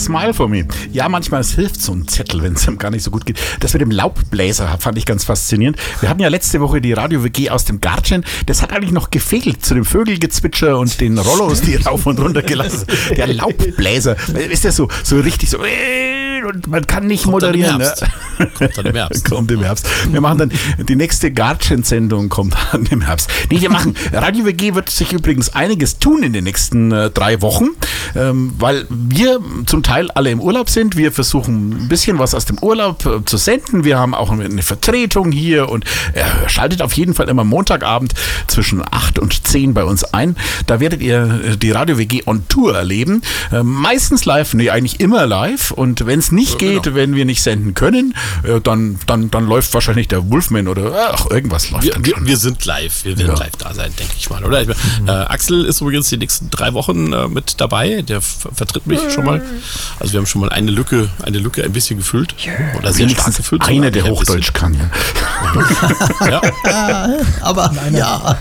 Smile for Me. Ja, manchmal hilft so ein Zettel, wenn es einem gar nicht so gut geht. Das mit dem Laubbläser fand ich ganz faszinierend. Wir hatten ja letzte Woche die Radio-WG aus dem Gartchen. Das hat eigentlich noch gefehlt zu dem Vögelgezwitscher und den Rollos, die rauf und runter gelassen. Der Laubbläser. Ist ja so richtig so... Und man kann nicht moderieren. Kommt dann im Herbst. Kommt im Herbst. Wir machen dann, die nächste Gartchen-Sendung kommt dann im Herbst. Nee, wir machen, Radio WG wird sich übrigens einiges tun in den nächsten 3 Wochen, weil wir zum Teil alle im Urlaub sind. Wir versuchen ein bisschen was aus dem Urlaub zu senden. Wir haben auch eine Vertretung hier und schaltet auf jeden Fall immer Montagabend zwischen 8 und 10 bei uns ein. Da werdet ihr die Radio WG on Tour erleben. Meistens live, nee, eigentlich immer live. Und wenn es nicht geht, wenn wir nicht senden können, dann läuft wahrscheinlich der Wolfman oder irgendwas läuft. Wir sind live. Wir werden live da sein, denke ich mal. Oder? Axel ist übrigens die nächsten 3 Wochen mit dabei. Der vertritt mich schon mal. Also wir haben schon mal eine Lücke ein bisschen gefüllt. Oder sehr stark gefüllt. Einer, der Hochdeutsch kann. Ja. Aber ja.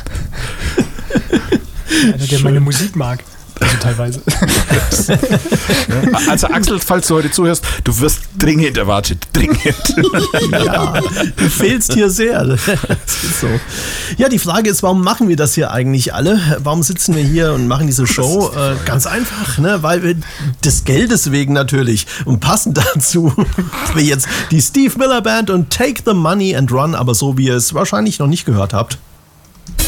Einer, der meine Musik mag. Also teilweise. Also Axel, falls du heute zuhörst, du wirst dringend erwartet. Dringend. Ja, du fehlst hier sehr. Das ist so. Ja, die Frage ist, warum machen wir das hier eigentlich alle? Warum sitzen wir hier und machen diese Show? Ganz einfach, ne? Weil wir des Geldes wegen natürlich. Und passend dazu wir jetzt die Steve Miller Band und Take the Money and Run, aber so wie ihr es wahrscheinlich noch nicht gehört habt.